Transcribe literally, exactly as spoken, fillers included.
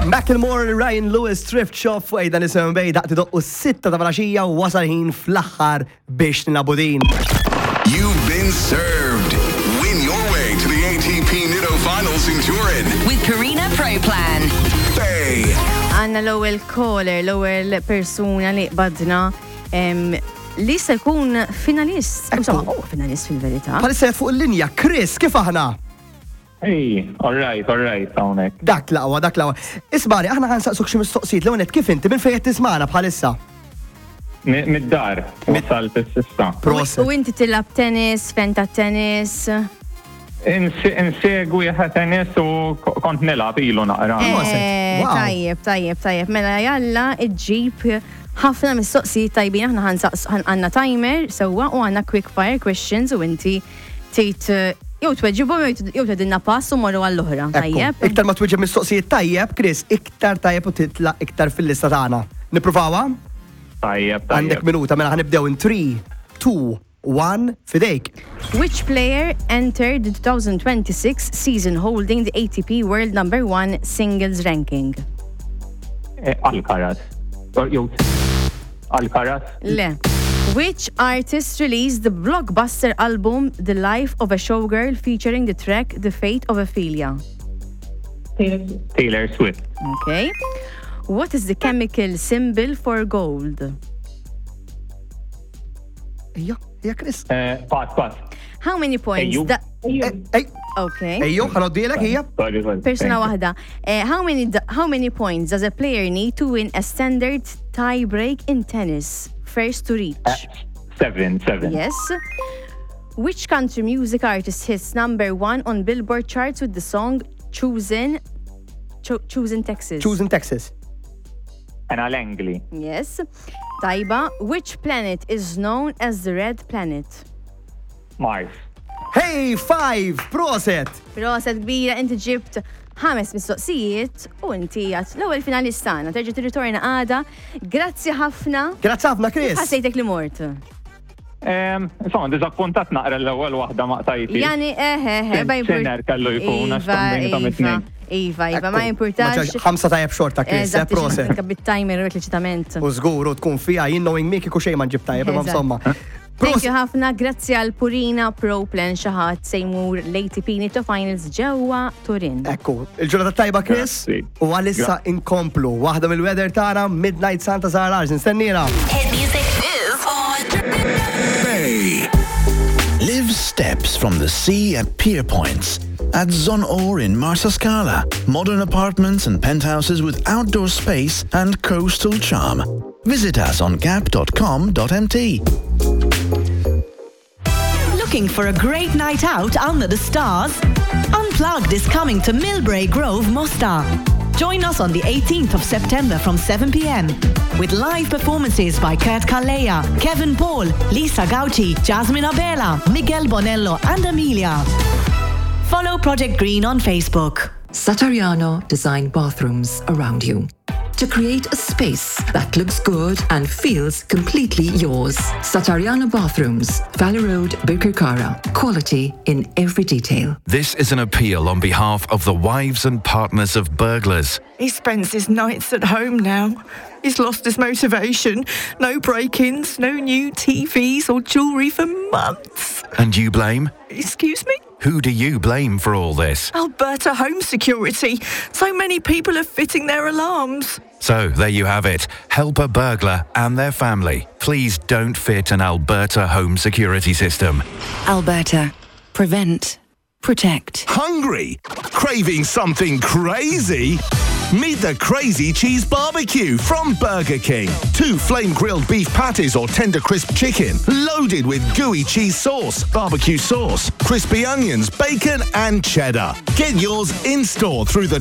Macklemore, Ryan Lewis, Thrift Shop, fuq dan isem bej daqti doqqu s-sitta ta' valaxija u wasal ħin fl-aħħar biex nilabu din. You've been served. Win your way to the A T P Nido Finals in Turin. With Purina Pro Plan. Bay. Għanna l-ewwel caller, l-ewwel persuna li qbadna li se jkun finalist. Insomma, oh, finalist fil-verità. Palissa fuq il-linja, Chris, kif aħna? Hey, all right, all right, hawnhekk. Dak laqwa, dak laqwa. Ismani, aħna ħansaqsuk xi mistoqsijiet l-ewwel kif inti minn fejn qed tismana bħalissa? Mid-dar, wasalt is-sista. U inti tilab tennis, fenta tennis? Insegwi tennis u kont nilab ilu naqra. Tajjeb, tajjeb, tajjeb. Mela jalla iġġib ħafna mistoqsijiet tajbin, aħna ħansaqs għandna timer sewwa u għandna quick fire questions u inti tgħid jew tweġibhom jew tgħidilna pass u morru għall-oħra. Tajjeb. Iktar ma tweġib mistoqsijiet tajjeb, Chris, iktar tajjeb u titla' iktar fil-lista tagħna. Nippruvawha? Tajjeb, tajjeb. Għandek minuta, mela ħanibdew in three, two, one, fidejk. Which player entered the twenty twenty-six season holding the A T P World Number One Singles Ranking? Alcaraz. Alcaraz? Le. Which artist released the blockbuster album The Life of a Showgirl featuring the track The Fate of Ophelia? Taylor Swift. Okay. What is the chemical symbol for gold? Ejja, ejja, Chris. Pass, pass. How many points? Ejju. da- Ej, Okay. ejju, ħanoddilek hija. Sorry, sorry. Persona waħda. Uh, how many da- how many points does a player need to win a standard tie break in tennis? First to reach. Seven, seven. Yes. Which country music artist hits number one on Billboard charts with the song Choosing Cho- Choosing Texas? Choosing Texas. Anna Langley. Yes. Taiba, which planet is known as the red planet? Mars. Hey, five, proset! Proset kbira, inti ġibt ħames mistoqsijiet u inti għat l-ewwel finalistana. Terġa' tirritorna għada. Grazzi ħafna. Grazzi ħafna, Chris. Ħassejtek li mort. Insomma, dizappuntat naqra l-ewwel waħda ma qtajti. Jani, eħe, eħe, ba Xener kellu jkun għax Iva, kombini ta' Iva, mitnejn. Iva, Iva, ma importax. ħamsa tajab xorta, Chris, eh, proset. Bit-timer u l-eċitament. U żgur, u tkun fija, jien knowing me kieku xejn ma nġib tajjeb, imma insomma. Thank you ħafna, grazzi għal Purina Pro Plan xaħat sejmur l-A T P Nido Finals ġewwa Turin. Ekku, il-ġurnata tajba, Chris, Grazzi. u għalissa inkomplu. Waħda mill-weather tara Midnight Santa Zara, nstennina. Hit music is on. Bay. Live steps from the sea at Pier Points. At Zon-Or in Marsaskala. Modern apartments and penthouses with outdoor space and coastal charm. Visit us on gap dot com dot m t. Looking for a great night out under the stars? Unplugged is coming to Millbrae Grove, Mostar. Join us on the eighteenth of September from seven p.m. with live performances by Kurt Kalea, Kevin Paul, Lisa Gauci, Jasmine Abela, Miguel Bonello and Amelia. Follow Project Green on Facebook. Satariano design bathrooms around you to create a space that looks good and feels completely yours. Satariano Bathrooms, Valley Road, Birkirkara. Quality in every detail. This is an appeal on behalf of the wives and partners of burglars. He spends his nights at home now. He's lost his motivation. No break-ins, no new T Vs or jewellery for months. And you blame? Excuse me? Who do you blame for all this? Alberta Home Security. So many people are fitting their alarms. So, there you have it. Help a burglar and their family. Please don't fit an Alberta home security system. Alberta. Prevent. Protect. Hungry? Craving something crazy? Meet the Crazy Cheese Barbecue from Burger King. Two flame-grilled beef patties or tender crisp chicken, loaded with gooey cheese sauce, barbecue sauce, crispy onions, bacon and cheddar. Get yours in-store through the